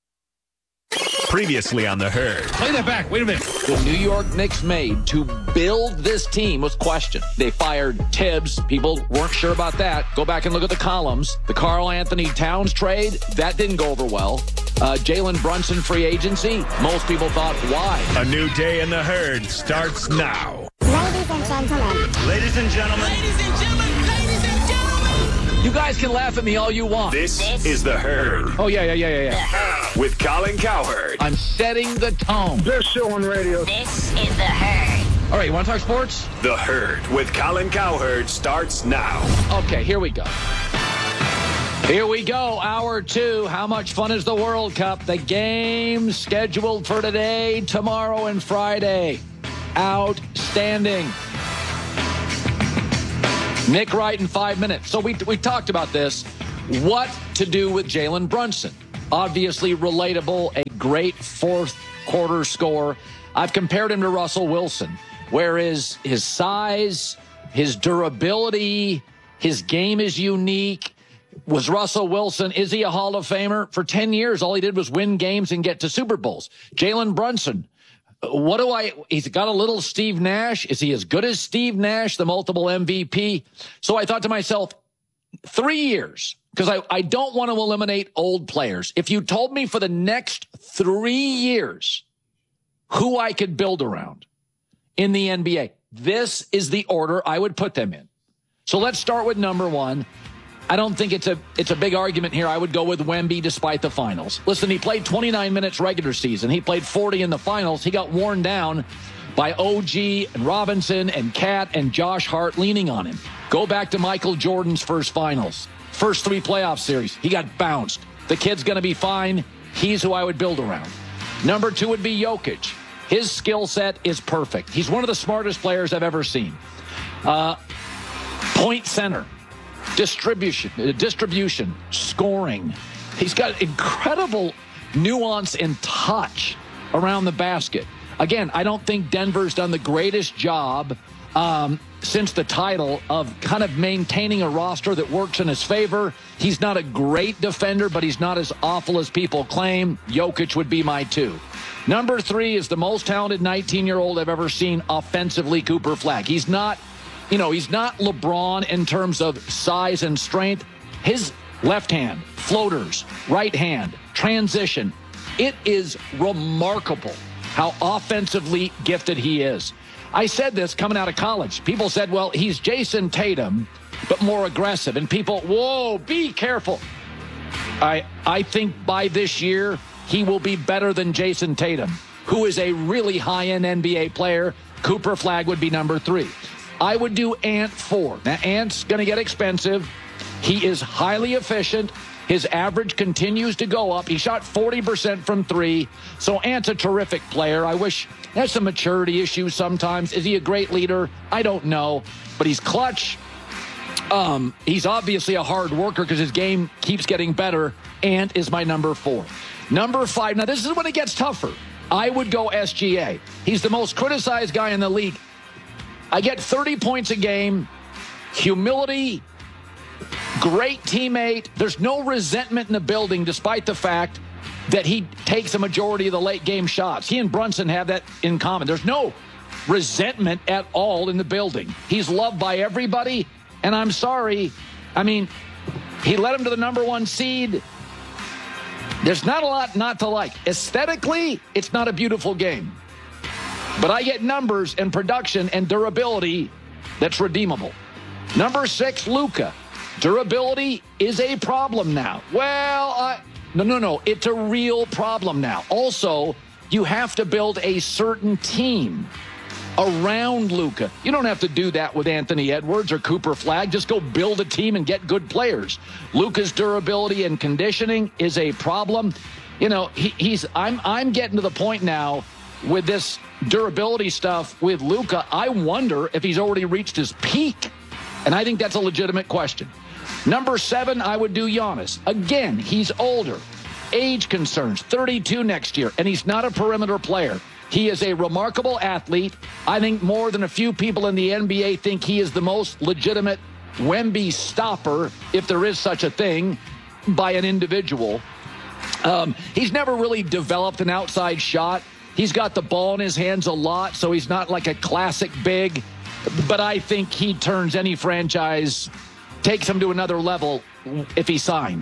Previously on The Herd. Play that back. Wait a minute. The New York Knicks made to build this team was questioned. They fired Tibbs. People weren't sure about that. Go back and look at the columns. The Karl Anthony Towns trade, that didn't go over well. Uh, Jalen Brunson free agency, most people thought, why? A new day in The Herd starts now. Ladies and gentlemen. Ladies and gentlemen. Ladies and gentlemen. Ladies and gentlemen. You guys can laugh at me all you want. This is The Herd. Oh, yeah, yeah, yeah, yeah, yeah. With Colin Cowherd. I'm setting the tone. Best show on radio. This is The Herd. All right, you want to talk sports? The Herd with Colin Cowherd starts now. Okay, here we go. Here we go, hour two. How much fun is the World Cup? The game scheduled for today, tomorrow, and Friday. Outstanding. Nick Wright in five minutes. So we, we talked about this. What to do with Jalen Brunson? Obviously relatable, a great fourth quarter score. I've compared him to Russell Wilson, whereas his size, his durability, his game is unique. Was Russell Wilson, is he a Hall of Famer? For ten years, all he did was win games and get to Super Bowls. Jalen Brunson, what do I, he's got a little Steve Nash. Is he as good as Steve Nash, the multiple M V P? So I thought to myself, three years, because I, I don't want to eliminate old players. If you told me for the next three years who I could build around in the N B A, this is the order I would put them in. So let's start with number one. I don't think it's a it's a big argument here. I would go with Wemby despite the finals. Listen, he played twenty-nine minutes regular season. He played forty in the finals. He got worn down by O G and Robinson and Cat and Josh Hart leaning on him. Go back to Michael Jordan's first finals. First three playoff series. He got bounced. The kid's going to be fine. He's who I would build around. Number two would be Jokic. His skill set is perfect. He's one of the smartest players I've ever seen. Uh, point center. Distribution, uh, distribution, scoring. He's got incredible nuance and touch around the basket. Again, I don't think Denver's done the greatest job um, since the title of kind of maintaining a roster that works in his favor. He's not a great defender, but he's not as awful as people claim. Jokic would be my two. Number three is the most talented nineteen-year-old I've ever seen offensively, Cooper Flagg. He's not You know, he's not LeBron in terms of size and strength. His left hand, floaters, right hand, transition. It is remarkable how offensively gifted he is. I said this coming out of college. People said, well, he's Jason Tatum, but more aggressive. And people, whoa, be careful. I I think by this year, he will be better than Jason Tatum, who is a really high-end N B A player. Cooper Flagg would be number three. I would do Ant four. Now, Ant's going to get expensive. He is highly efficient. His average continues to go up. He shot forty percent from three. So Ant's a terrific player. I wish there's some maturity issues sometimes. Is he a great leader? I don't know. But he's clutch. Um, he's obviously a hard worker because his game keeps getting better. Ant is my number four. Number five. Now, this is when it gets tougher. I would go S G A. He's the most criticized guy in the league. I get thirty points a game, humility, great teammate. There's no resentment in the building despite the fact that he takes a majority of the late game shots. He and Brunson have that in common. There's no resentment at all in the building. He's loved by everybody, and I'm sorry. I mean, he led him to the number one seed. There's not a lot not to like. Aesthetically, it's not a beautiful game. But I get numbers and production and durability that's redeemable. Number six, Luka. Durability is a problem now. Well, I, no, no, no. It's a real problem now. Also, you have to build a certain team around Luka. You don't have to do that with Anthony Edwards or Cooper Flagg. Just go build a team and get good players. Luka's durability and conditioning is a problem. You know, he, he's. I'm. I'm getting to the point now with this durability stuff with Luka. I wonder if he's already reached his peak, and I think that's a legitimate question. Number seven, I would do Giannis. Again, he's older. Age concerns, thirty-two next year, and he's not a perimeter player. He is a remarkable athlete. I think more than a few people in the N B A think he is the most legitimate Wemby stopper, if there is such a thing, by an individual. Um, he's never really developed an outside shot. He's got the ball in his hands a lot, so he's not like a classic big. But I think he turns any franchise, takes him to another level if he signed.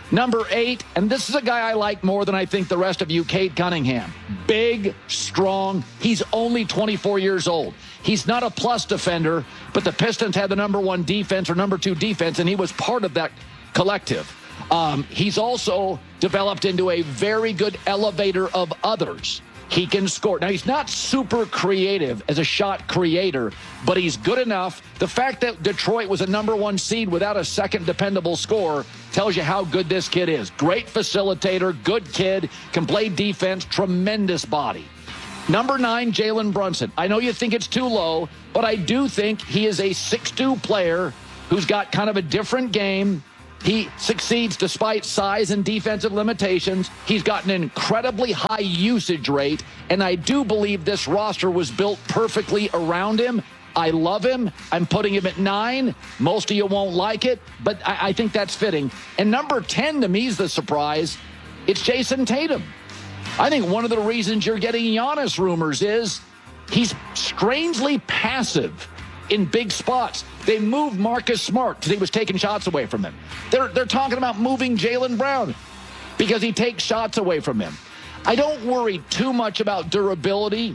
Number eight, and this is a guy I like more than I think the rest of you, Cade Cunningham. Big, strong. He's only twenty-four years old. He's not a plus defender, but the Pistons had the number one defense or number two defense, and he was part of that collective. Um, he's also developed into a very good elevator of others. He can score. Now, he's not super creative as a shot creator, but he's good enough. The fact that Detroit was a number one seed without a second dependable scorer tells you how good this kid is. Great facilitator, good kid, can play defense, tremendous body. Number nine, Jalen Brunson. I know you think it's too low, but I do think he is a six two player who's got kind of a different game. He succeeds despite size and defensive limitations. He's got an incredibly high usage rate, and I do believe this roster was built perfectly around him. I love him. I'm putting him at nine. Most of you won't like it, but I, I think that's fitting. And number ten to me is the surprise. It's Jason Tatum. I think one of the reasons you're getting Giannis rumors is he's strangely passive in big spots. They moved Marcus Smart because he was taking shots away from him. They're, they're talking about moving Jaylen Brown because he takes shots away from him. I don't worry too much about durability.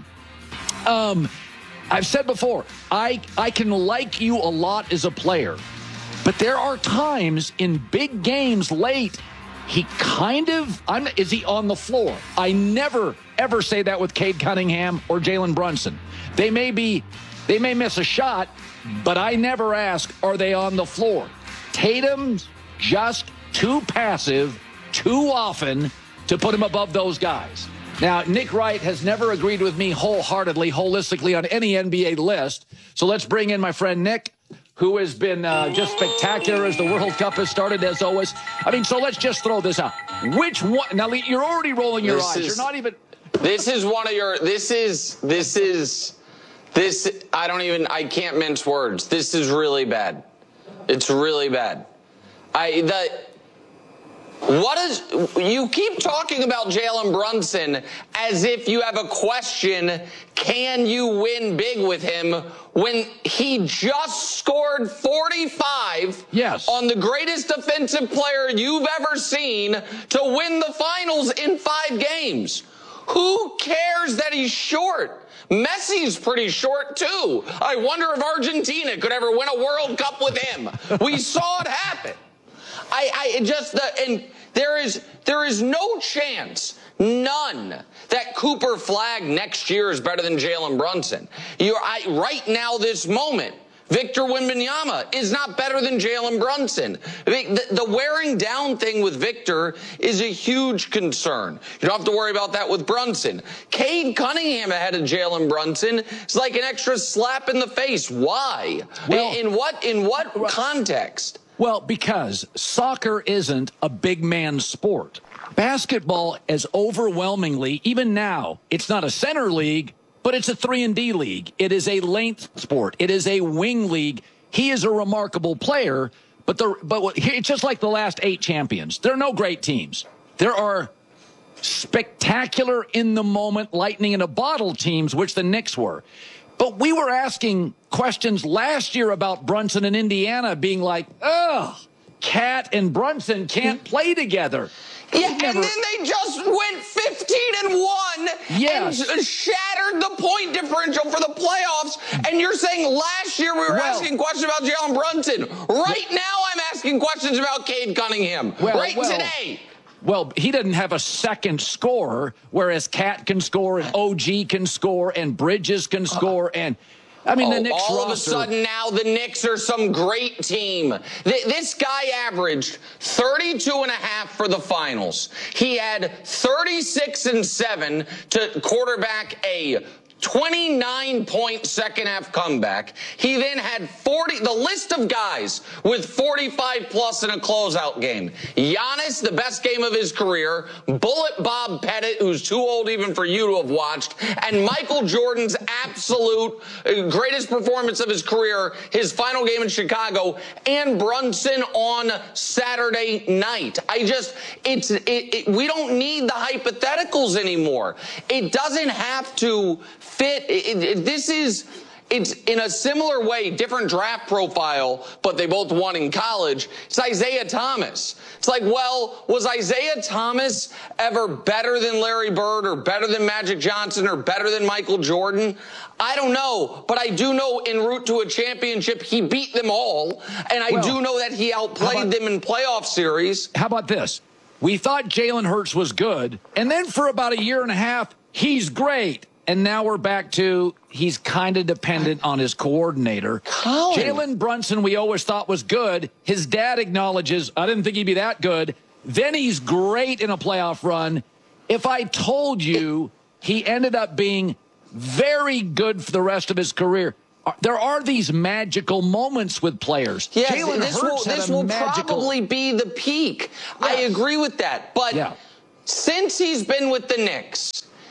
Um, I've said before, I, I can like you a lot as a player, but there are times in big games late, he kind of, I'm, is he on the floor? I never, ever say that with Cade Cunningham or Jalen Brunson. They may be, they may miss a shot, but I never ask, are they on the floor? Tatum's just too passive too often to put him above those guys. Now, Nick Wright has never agreed with me wholeheartedly, holistically on any N B A list. So let's bring in my friend Nick, who has been uh, just spectacular as the World Cup has started, as always. I mean, so let's just throw this out. Which one? Now, you're already rolling your this eyes. Is, you're not even. This is one of your. This is. This is. This. I don't even. I can't mince words. This is really bad. It's really bad. I. The. What is, you keep talking about Jalen Brunson as if you have a question, can you win big with him, when he just scored forty-five yes. on the greatest defensive player you've ever seen to win the finals in five games. Who cares that he's short? Messi's pretty short too. I wonder if Argentina could ever win a World Cup with him. We saw it happen. I, I just, the, and there is, there is no chance, none, that Cooper Flagg next year is better than Jalen Brunson. You're, I, right now, this moment, Victor Wembanyama is not better than Jalen Brunson. The, the wearing down thing with Victor is a huge concern. You don't have to worry about that with Brunson. Cade Cunningham ahead of Jalen Brunson is like an extra slap in the face. Why? Well, in, in what, in what context? Well, because soccer isn't a big man sport. Basketball is overwhelmingly, even now, it's not a center league, but it's a three and D league. It is a length sport. It is a wing league. He is a remarkable player, but the but it's just like the last eight champions. There are no great teams. There are spectacular in the moment lightning in a bottle teams, which the Knicks were. But we were asking questions last year about Brunson and Indiana being like, ugh, Cat and Brunson can't play together. Yeah, never... and then they just went fifteen and one yes. and shattered the point differential for the playoffs. And you're saying last year we were well, asking questions about Jalen Brunson. Right now I'm asking questions about Cade Cunningham. Well, right well, today. Well, he doesn't have a second scorer, whereas Cat can score and O G can score and Bridges can score and... I mean, oh, the Knicks all roster. of a sudden now the Knicks are some great team. Th- this guy averaged thirty-two and a half for the finals. He had thirty-six and seven to quarterback a twenty-nine point second half comeback. He then had forty, the list of guys with forty-five plus in a closeout game. Giannis, the best game of his career. Bullet Bob Pettit, who's too old even for you to have watched. And Michael Jordan's absolute greatest performance of his career, his final game in Chicago, and Brunson on Saturday night. I just, it's, it, it, we don't need the hypotheticals anymore. It doesn't have to fit. It, it, this is, it, it's in a similar way, different draft profile, but they both won in college. It's Isaiah Thomas. It's like, well, was Isaiah Thomas ever better than Larry Bird or better than Magic Johnson or better than Michael Jordan? I don't know, but I do know en route to a championship, he beat them all. And I Well, do know that he outplayed about- them in playoff series. How about this? We thought Jalen Hurts was good, and then for about a year and a half, he's great. And now we're back to he's kind of dependent on his coordinator. Jalen Brunson, we always thought was good. His dad acknowledges, I didn't think he'd be that good. Then he's great in a playoff run. If I told you he ended up being very good for the rest of his career, there are these magical moments with players. Yes, Jalen this will, Hurts had this a will magical- probably be the peak. I agree with that. But Yeah. since he's been with the Knicks,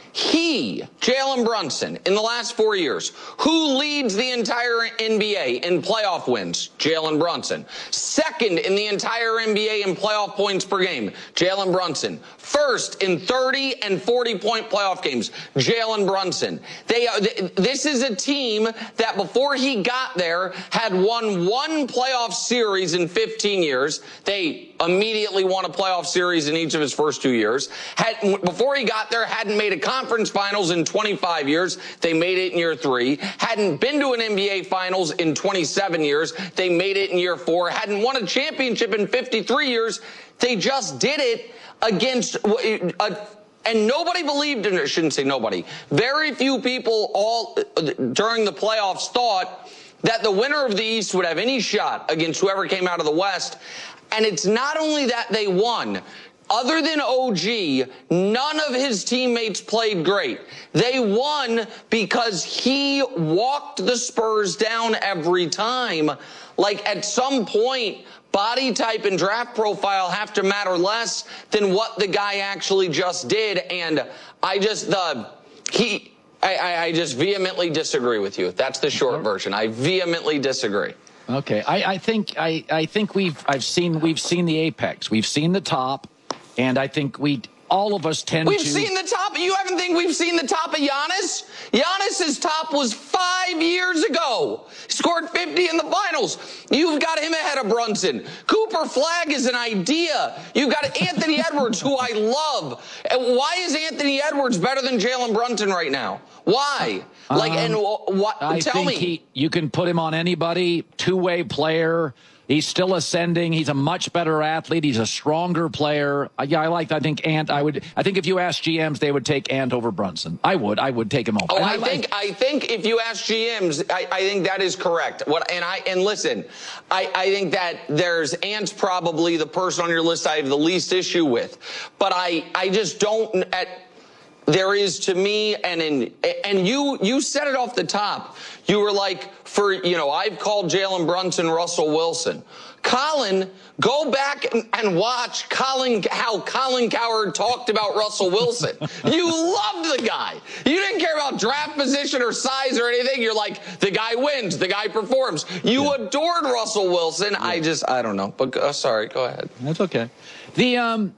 he, Jalen Brunson, in the last four years, who leads the entire N B A in playoff wins? Jalen Brunson. Second in the entire N B A in playoff points per game? Jalen Brunson. First in thirty and forty point playoff games? Jalen Brunson. They are, this is a team that before he got there had won one playoff series in fifteen years. They immediately won a playoff series in each of his first two years. Had, before he got there, hadn't made a conference finals in twenty-five years. They made it in year three. Hadn't been to an N B A finals in twenty-seven years. They made it in year four. Hadn't won a championship in fifty-three years. They just did it against a, and nobody believed in it. I shouldn't say nobody. Very few people all during the playoffs thought that the winner of the East would have any shot against whoever came out of the West. And it's not only that they won. Other than O G, none of his teammates played great. They won because he walked the Spurs down every time. Like at some point, body type and draft profile have to matter less than what the guy actually just did. And I just, the, he, I, I, I just vehemently disagree with you. That's the short version. I vehemently disagree. Okay, I, I think I, I think we've I've seen we've seen the apex, we've seen the top, and I think we all of us tend We've to. seen the top. You haven't think we've seen the top of Giannis? Giannis's top was five years ago. He scored fifty in the finals. You've got him ahead of Brunson. Cooper Flagg is an idea. You've got Anthony Edwards, who I love. And why is Anthony Edwards better than Jalen Brunson right now? Why? Like, Um, and what? I Tell think me. he, you can put him on anybody, two-way player. He's still ascending. He's a much better athlete. He's a stronger player. I, yeah, I like. I think Ant. I would. I think if you ask G Ms, they would take Ant over Brunson. I would. I would take him over. Oh, And I, like- think I think if you ask G Ms, I, I think that is correct. What and I and listen, I, I think that there's Ant's probably the person on your list I have the least issue with, but I I just don't. At, there is to me, and in and you you said it off the top. You were like, for you know, I've called Jalen Brunson Russell Wilson. Colin, go back and, and watch Colin how Colin Cowherd talked about Russell Wilson. You loved the guy. You didn't care about draft position or size or anything. You're like, the guy wins, the guy performs. You yeah. adored Russell Wilson. Yeah. I just, I don't know. But uh, sorry, go ahead. That's okay. The um.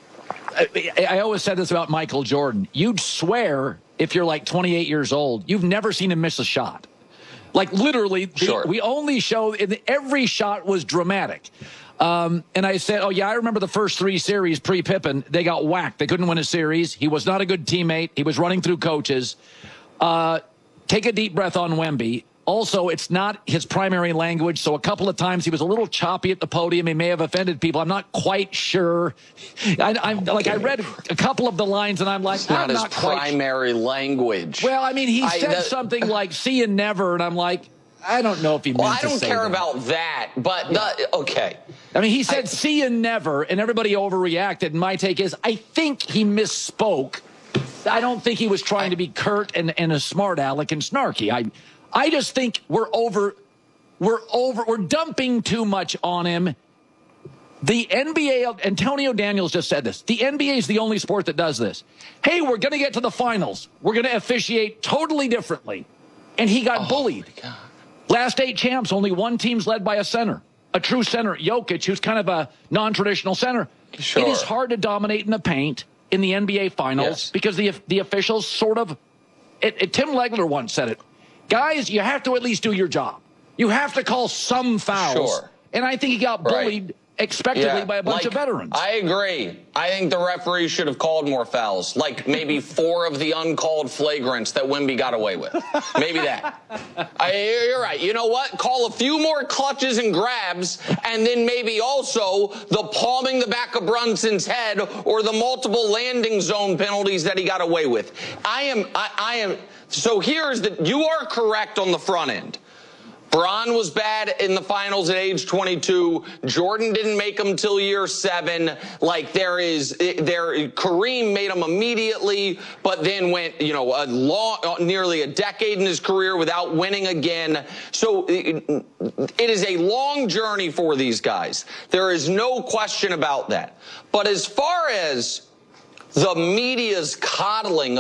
I, I always said this about Michael Jordan. You'd swear if you're like twenty-eight years old, you've never seen him miss a shot. Like literally, sure. the, we only show every shot was dramatic. Um, and I said, oh, yeah, I remember the first three series pre-Pippen. They got whacked. They couldn't win a series. He was not a good teammate. He was running through coaches. Uh, take a deep breath on Wemby. Also, it's not his primary language, so a couple of times he was a little choppy at the podium. He may have offended people. I'm not quite sure. I, I'm like I read a couple of the lines, and I'm like, it's not I'm his not quite primary language. Well, I mean, he I, said that, something like "see you never," and I'm like, I don't know if he meant well, I to don't say care that. about that, but yeah. the, okay. I mean, he said I, "see you never," and everybody overreacted. And my take is, I think he misspoke. I don't think he was trying to be curt and, and a smart aleck and snarky. I. I just think we're over, we're over, we're dumping too much on him. The N B A, Antonio Daniels just said this. The N B A is the only sport that does this. Hey, we're going to get to the finals. We're going to officiate totally differently. And he got oh bullied. Last eight champs, only one team's led by a center, a true center, Jokic, who's kind of a non-traditional center. Sure. It is hard to dominate in the paint in the N B A finals yes. because the the officials sort of, it, it, Tim Legler once said it. Guys, you have to at least do your job. You have to call some fouls. Sure. And I think he got bullied Right. expectedly Yeah, by a bunch like, of veterans. I agree. I think the referee should have called more fouls, like maybe four of the uncalled flagrants that Wemby got away with. Maybe that. I, you're right. You know what? Call a few more clutches and grabs, and then maybe also the palming the back of Brunson's head or the multiple landing zone penalties that he got away with. I am, I, I am, so here's the, you are correct on the front end. Bron was bad in the finals at age twenty-two. Jordan didn't make him till year seven. Like there is, there, Kareem made him immediately, but then went, you know, a long, nearly a decade in his career without winning again. So it, it is a long journey for these guys. There is no question about that. But as far as the media's coddling